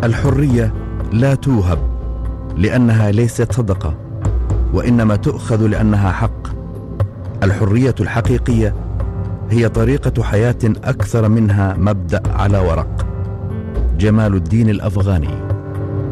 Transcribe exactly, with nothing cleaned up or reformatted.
الحرية لا توهب لأنها ليست صدقة، وإنما تؤخذ لأنها حق. الحرية الحقيقية هي طريقة حياة أكثر منها مبدأ على ورق. جمال الدين الأفغاني.